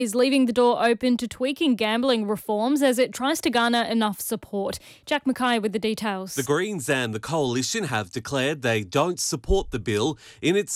is leaving the door open to tweaking gambling reforms as it tries to garner enough support. Jack Mackay with the details. The Greens and the Coalition have declared they don't support the bill in its